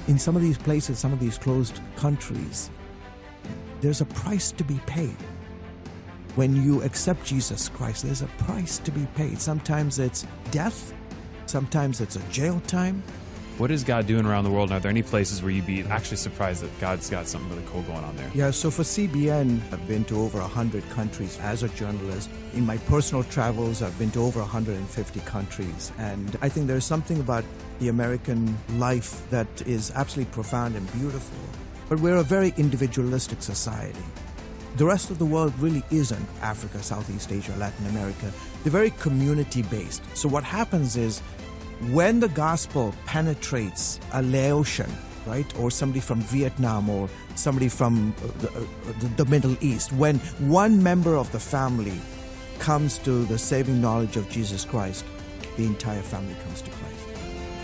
in some of these places, some of these closed countries, there's a price to be paid. When you accept Jesus Christ, there's a price to be paid. Sometimes it's death. Sometimes it's a jail time. What is God doing around the world? And are there any places where you'd be actually surprised that God's got something really cool going on there? Yeah, so for CBN, I've been to over 100 countries as a journalist. In my personal travels, I've been to over 150 countries. And I think there's something about the American life that is absolutely profound and beautiful. But we're a very individualistic society. The rest of the world really isn't Africa, Southeast Asia, Latin America. They're very community-based. So what happens is, when the gospel penetrates a Laotian, right, or somebody from Vietnam or somebody from the Middle East, when one member of the family comes to the saving knowledge of Jesus Christ, the entire family comes to Christ.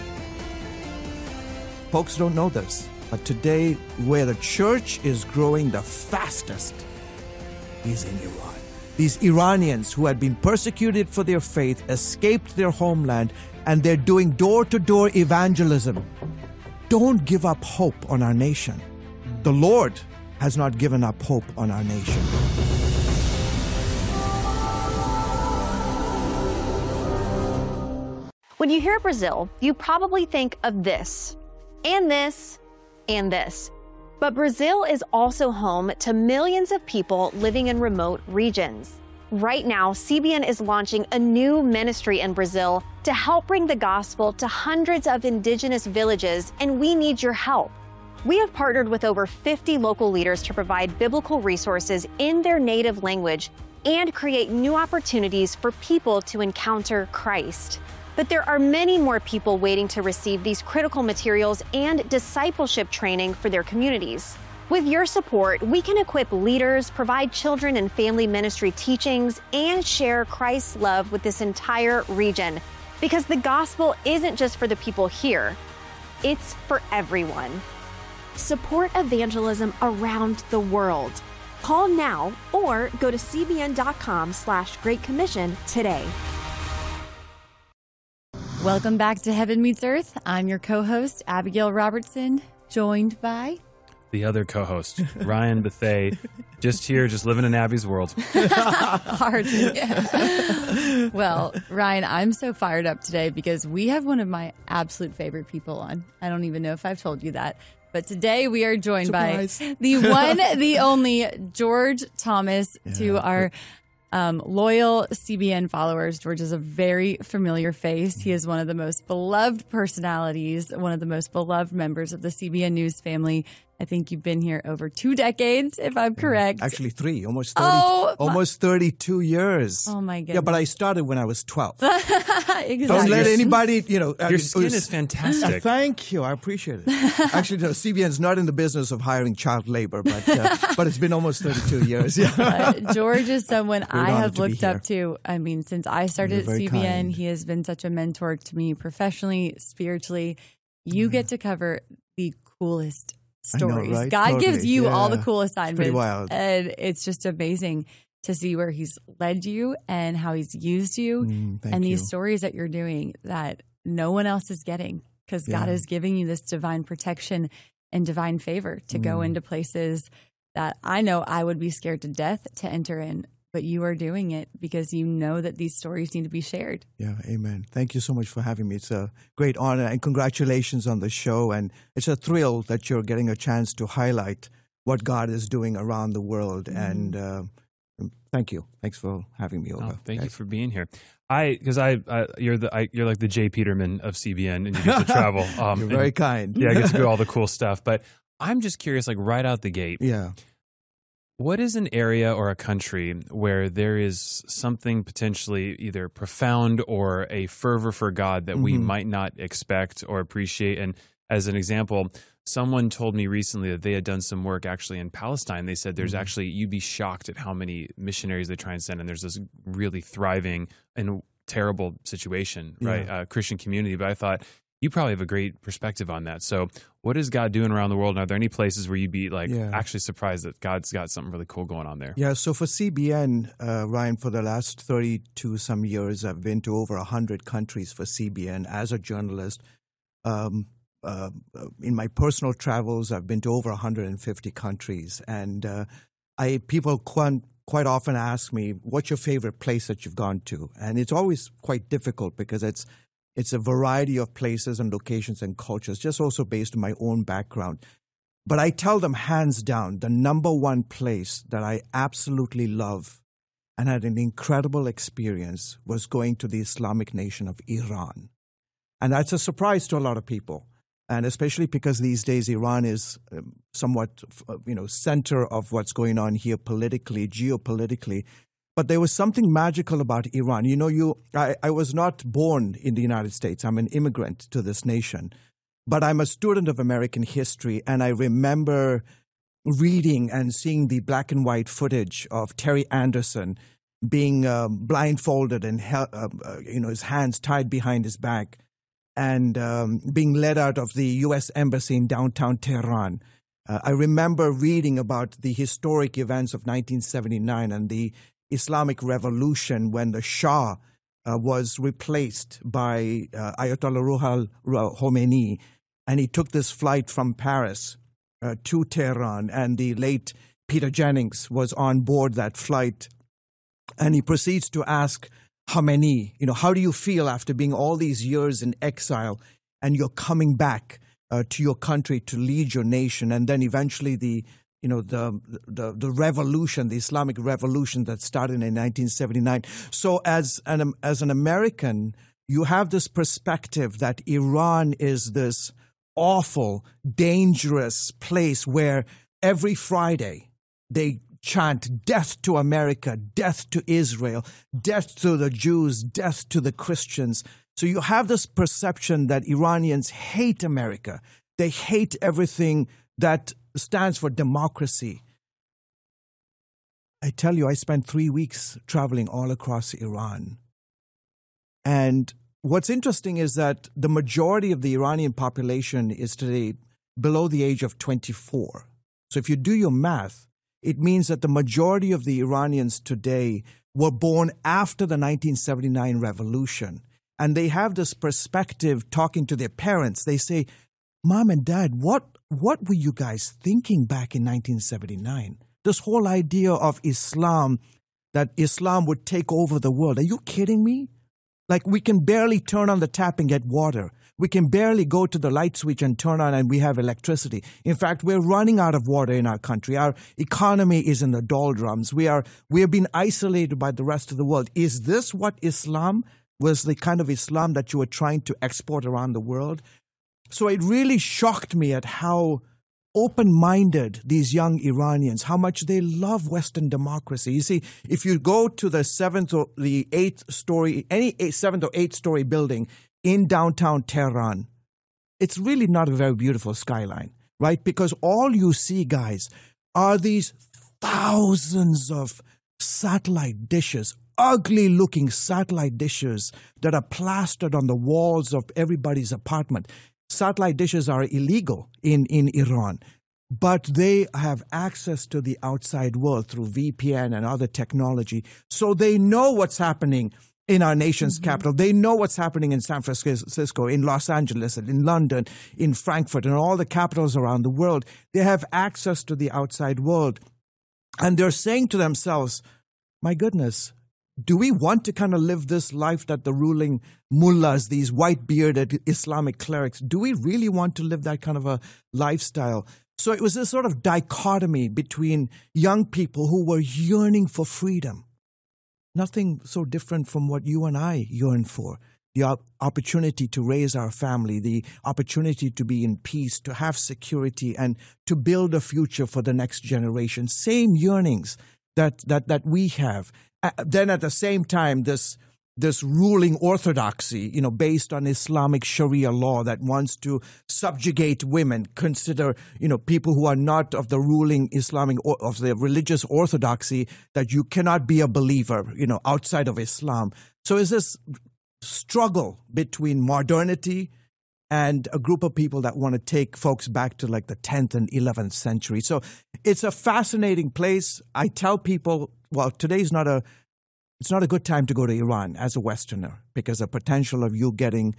Folks don't know this, but today where the church is growing the fastest is in Iran. These Iranians who had been persecuted for their faith escaped their homeland, and they're doing door-to-door evangelism. Don't give up hope on our nation. The Lord has not given up hope on our nation. When you hear Brazil, you probably think of this, and this, and this. But Brazil is also home to millions of people living in remote regions. Right now, CBN is launching a new ministry in Brazil to help bring the gospel to hundreds of indigenous villages, and we need your help. We have partnered with over 50 local leaders to provide biblical resources in their native language and create new opportunities for people to encounter Christ. But there are many more people waiting to receive these critical materials and discipleship training for their communities. With your support, we can equip leaders, provide children and family ministry teachings, and share Christ's love with this entire region. Because the gospel isn't just for the people here, it's for everyone. Support evangelism around the world. Call now or go to cbn.com/Great Commission today. Welcome back to Heaven Meets Earth. I'm your co-host, Abigail Robertson, joined by The other co-host, Ryan Bethea, just here, just living in Abby's world. Hardly. Well, Ryan, I'm so fired up today because we have one of my absolute favorite people on. I don't even know if I've told you that. But today we are joined Surprise. by the one, the only George Thomas. To our loyal CBN followers, George is a very familiar face. He is one of the most beloved personalities, one of the most beloved members of the CBN News family. I think you've been here over 2 decades, if I'm correct. Actually 3, almost 32 years. Oh, my goodness. Yeah, but I started when I was 12. Exactly. Don't let anybody, Your skin is fantastic. Thank you. I appreciate it. Actually, no, CBN's not in the business of hiring child labor, but it's been almost 32 years. Yeah. George is someone I honored have to be looked up here. to. I mean, since I started You're at very CBN, kind. he has been such a mentor to me professionally, spiritually. You get to cover the coolest stories. right? God gives Totally. you all the Yeah. cool It's assignments. pretty wild. And it's just amazing to see where he's led you and how he's used you Thank and you. these stories that you're doing that no one else is getting because God Yeah. is giving you this divine protection and divine favor to go into places that I know I would be scared to death to enter in, but you are doing it because you know that these stories need to be shared. Yeah, amen. Thank you so much for having me. It's a great honor, and congratulations on the show. And it's a thrill that you're getting a chance to highlight what God is doing around the world. And thank you. Thanks for having me over. Oh, thank you for being here. You're like the Jay Peterman of CBN, and you get to travel. You're very kind. Yeah, I get to do all the cool stuff. But I'm just curious, like right out the gate, Yeah. what is an area or a country where there is something potentially either profound or a fervor for God that we might not expect or appreciate? And as an example, someone told me recently that they had done some work actually in Palestine. They said there's actually, you'd be shocked at how many missionaries they try and send, and there's this really thriving and terrible situation, right? Christian community. But I thought, you probably have a great perspective on that. So what is God doing around the world? And are there any places where you'd be actually surprised that God's got something really cool going on there? Yeah, so for CBN, Ryan, for the last 32 some years, I've been to over 100 countries for CBN as a journalist. in my personal travels, I've been to over 150 countries, and people quite often ask me, "What's your favorite place that you've gone to?" And it's always quite difficult because it's a variety of places and locations and cultures, just also based on my own background. But I tell them hands down, the number one place that I absolutely love and had an incredible experience was going to the Islamic nation of Iran. And that's a surprise to a lot of people. And especially because these days Iran is somewhat, center of what's going on here politically, geopolitically. But there was something magical about Iran. I was not born in the United States. I'm an immigrant to this nation. But I'm a student of American history, and I remember reading and seeing the black and white footage of Terry Anderson being blindfolded and his hands tied behind his back and being led out of the U.S. Embassy in downtown Tehran. I remember reading about the historic events of 1979 and the Islamic Revolution when the Shah was replaced by Ayatollah Ruhollah Khomeini, and he took this flight from Paris to Tehran, and the late Peter Jennings was on board that flight, and he proceeds to ask Khomeini, how do you feel after being all these years in exile and you're coming back to your country to lead your nation? And then eventually the revolution, the Islamic Revolution that started in 1979. So as an American, you have this perspective that Iran is this awful, dangerous place where every Friday they chant death to America, death to Israel, death to the Jews, death to the Christians. So you have this perception that Iranians hate America. They hate everything that stands for democracy. I tell you, I spent 3 weeks traveling all across Iran. And what's interesting is that the majority of the Iranian population is today below the age of 24. So if you do your math, it means that the majority of the Iranians today were born after the 1979 revolution. And they have this perspective talking to their parents. They say, Mom and Dad, what were you guys thinking back in 1979? This whole idea of Islam, that Islam would take over the world. Are you kidding me? Like, we can barely turn on the tap and get water. We can barely go to the light switch and turn on and we have electricity. In fact, we're running out of water in our country. Our economy is in the doldrums. We have been isolated by the rest of the world. Is this what Islam was, the kind of Islam that you were trying to export around the world? So it really shocked me at how open-minded these young Iranians, how much they love Western democracy. You see, if you go to the 7th or the 8th story, any 7th or 8th story building in downtown Tehran, it's really not a very beautiful skyline, right? Because all you see, guys, are these thousands of satellite dishes, ugly-looking satellite dishes that are plastered on the walls of everybody's apartment. Satellite dishes are illegal in Iran, but they have access to the outside world through VPN and other technology. So they know what's happening in our nation's capital. They know what's happening in San Francisco, in Los Angeles, and in London, in Frankfurt, and all the capitals around the world. They have access to the outside world. And they're saying to themselves, my goodness, do we want to kind of live this life that the ruling mullahs, these white-bearded Islamic clerics, do we really want to live that kind of a lifestyle? So it was this sort of dichotomy between young people who were yearning for freedom. Nothing so different from what you and I yearn for. The opportunity to raise our family, the opportunity to be in peace, to have security, and to build a future for the next generation. Same yearnings that we have. Then at the same time, this ruling orthodoxy, based on Islamic Sharia law that wants to subjugate women, consider, people who are not of the ruling Islamic, of the religious orthodoxy, that you cannot be a believer, outside of Islam. So it's this struggle between modernity and a group of people that want to take folks back to like the 10th and 11th century. So it's a fascinating place. I tell people, well, today's it's not a good time to go to Iran as a Westerner, because the potential of you getting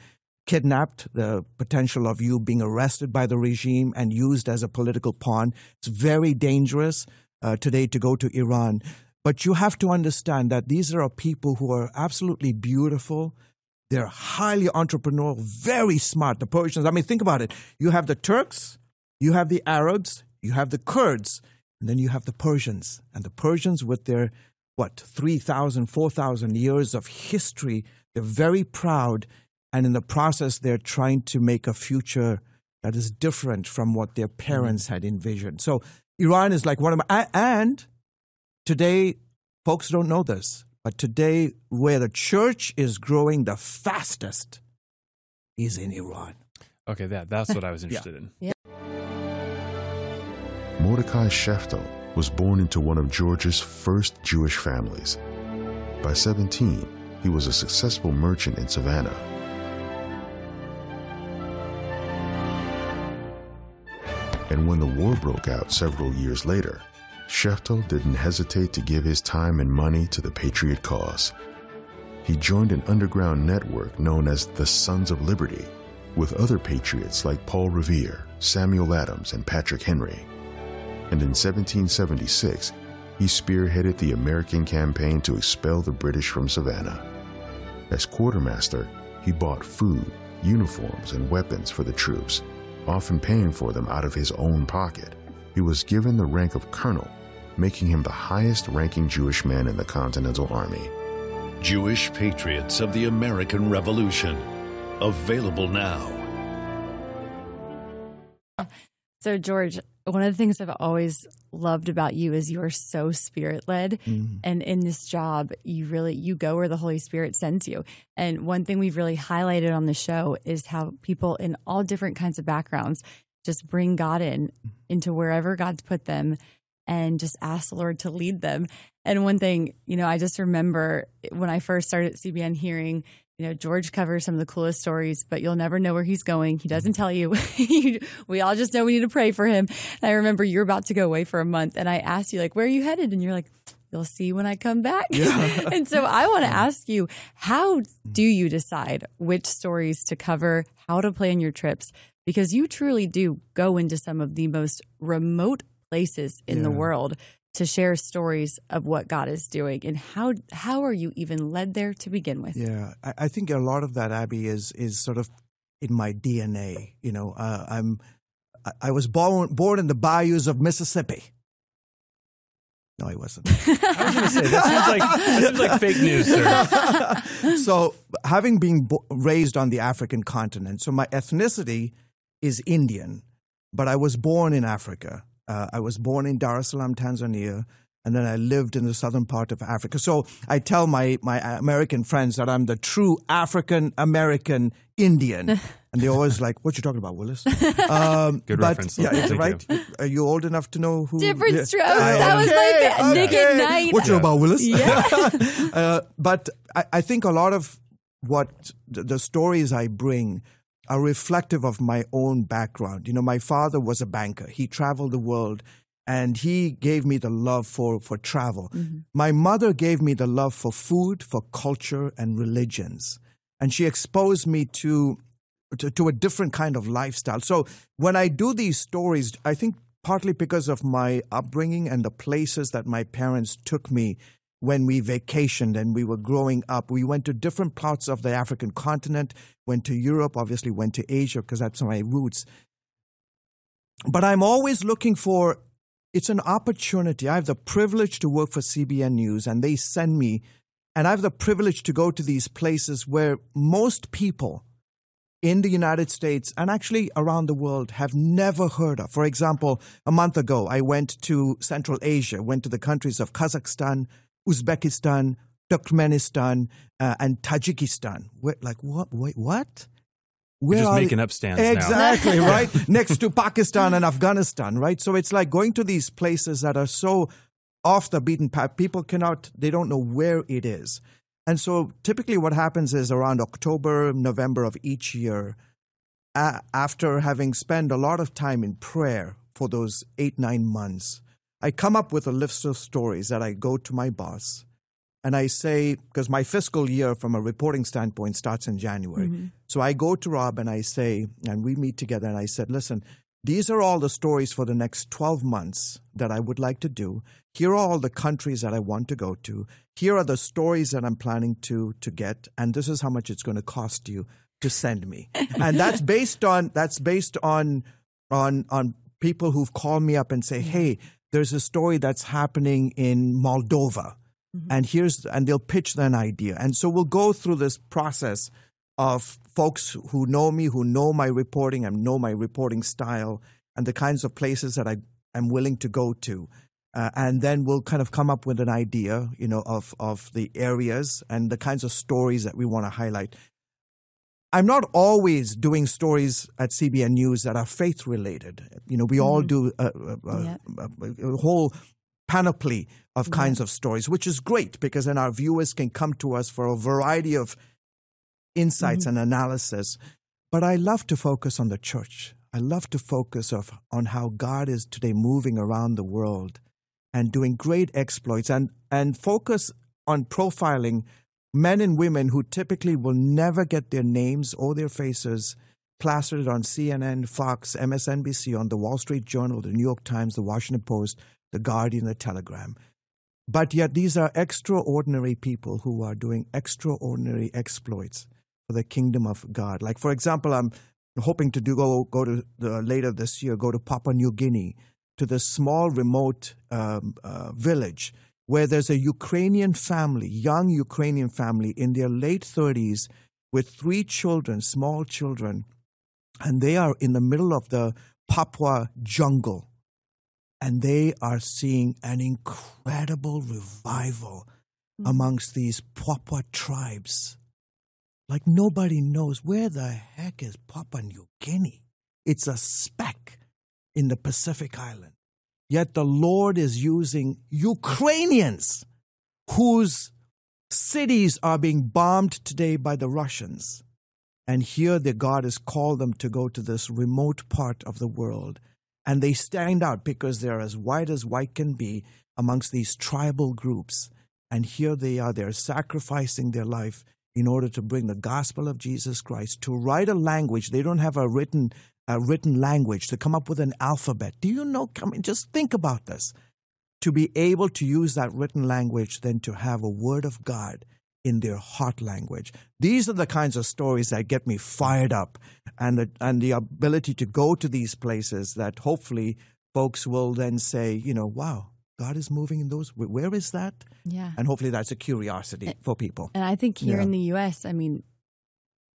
kidnapped, the potential of you being arrested by the regime and used as a political pawn. It's very dangerous today to go to Iran. But you have to understand that these are people who are absolutely beautiful. They're highly entrepreneurial, very smart. The Persians, I mean, think about it. You have the Turks, you have the Arabs, you have the Kurds, and then you have the Persians. And the Persians with their, 3,000, 4,000 years of history, they're very proud. And in the process, they're trying to make a future that is different from what their parents had envisioned. So Iran is like one of my, and today, folks don't know this, but today where the church is growing the fastest is in Iran. Okay, that's what I was interested in. Yeah. Mordecai Sheftel was born into one of Georgia's first Jewish families. By 17, he was a successful merchant in Savannah. And when the war broke out several years later, Sheftel didn't hesitate to give his time and money to the Patriot cause. He joined an underground network known as the Sons of Liberty, with other patriots like Paul Revere, Samuel Adams, and Patrick Henry. And in 1776, he spearheaded the American campaign to expel the British from Savannah. As quartermaster, he bought food, uniforms, and weapons for the troops, often paying for them out of his own pocket. He was given the rank of colonel, making him the highest-ranking Jewish man in the Continental Army. Jewish Patriots of the American Revolution. Available now. So, George, one of the things I've always loved about you is you're so Spirit-led. Mm-hmm. And in this job, you go where the Holy Spirit sends you. And one thing we've really highlighted on the show is how people in all different kinds of backgrounds just bring God into wherever God's put them and just ask the Lord to lead them. And one thing, I just remember when I first started at CBN hearing, George covers some of the coolest stories, but you'll never know where he's going. He doesn't tell you. We all just know we need to pray for him. And I remember you're about to go away for a month, and I asked you, where are you headed? And you're like, you'll see when I come back. Yeah. And so I want to ask you, how do you decide which stories to cover, how to plan your trips? Because you truly do go into some of the most remote places in the world to share stories of what God is doing. And how are you even led there to begin with? Yeah, I think a lot of that, Abby, is sort of in my DNA. I was born in the bayous of Mississippi. No, I wasn't. I was going to say, that seems like fake news, sir. So having been raised on the African continent, so my ethnicity is Indian, but I was born in Africa. I was born in Dar es Salaam, Tanzania, and then I lived in the southern part of Africa. So I tell my American friends that I'm the true African-American Indian. And they're always like, what you talking about, Willis? Good reference. Yeah, right? Are you old enough to know who? Different Strokes. That was my Nick at Night. What you know about Willis? Yeah. But I think a lot of what the stories I bring are reflective of my own background. My father was a banker. He traveled the world, and he gave me the love for travel. Mm-hmm. My mother gave me the love for food, for culture, and religions. And she exposed me to a different kind of lifestyle. So when I do these stories, I think partly because of my upbringing and the places that my parents took me when we vacationed and we were growing up. We went to different parts of the African continent, went to Europe, obviously went to Asia because that's my roots. But I'm always looking for, it's an opportunity. I have the privilege to work for CBN News, and they send me, and I have the privilege to go to these places where most people in the United States and actually around the world have never heard of. For example, a month ago, I went to Central Asia, went to the countries of Kazakhstan, Uzbekistan, Turkmenistan, and Tajikistan. What? Wait, what? We're just making up stands now. Exactly, right? Next to Pakistan and Afghanistan, right? So it's like going to these places that are so off the beaten path. People they don't know where it is. And so typically what happens is around October, November of each year, after having spent a lot of time in prayer for those 8-9 months, I come up with a list of stories that I go to my boss. and I say, because my fiscal year from a reporting standpoint starts in January. Mm-hmm. So I go to Rob and I say, and we meet together, and I said, listen, these are all the stories for the next 12 months that I would like to do. Here are all the countries that I want to go to. Here are the stories that I'm planning to get, and this is how much it's going to cost you to send me. And that's based on people who've called me up and say, hey, there's a story that's happening in Moldova. Mm-hmm. And they'll pitch an idea. And so we'll go through this process of folks who know me, who know my reporting and know my reporting style and the kinds of places that I am willing to go to. And then we'll kind of come up with an idea, of the areas and the kinds of stories that we want to highlight. I'm not always doing stories at CBN News that are faith-related. We all do a whole panoply of kinds of stories, which is great because then our viewers can come to us for a variety of insights and analysis. But I love to focus on the church. I love to focus on how God is today moving around the world and doing great exploits and focus on profiling men and women who typically will never get their names or their faces plastered on CNN, Fox, MSNBC, on the Wall Street Journal, the New York Times, the Washington Post, the Guardian, the Telegram. But yet these are extraordinary people who are doing extraordinary exploits for the kingdom of God. Like, for example, I'm hoping to go to later this year, go to Papua New Guinea, to the small remote village where there's a Ukrainian family, young Ukrainian family in their late 30s with 3 children, small children, and they are in the middle of the Papua jungle. And they are seeing an incredible revival amongst these Papua tribes. Like nobody knows where the heck is Papua New Guinea. It's a speck in the Pacific Island. Yet the Lord is using Ukrainians whose cities are being bombed today by the Russians. And here the God has called them to go to this remote part of the world. And they stand out because they're as white can be amongst these tribal groups. And here they are, they're sacrificing their life in order to bring the gospel of Jesus Christ, to write a language. They don't have a written language, to come up with an alphabet. Do you know, just think about this. To be able to use that written language, then to have a word of God in their heart language. These are the kinds of stories that get me fired up, and the ability to go to these places that hopefully folks will then say, wow, God is moving in those. Where is that? Yeah. And hopefully that's a curiosity for people. And I think here in the U.S.,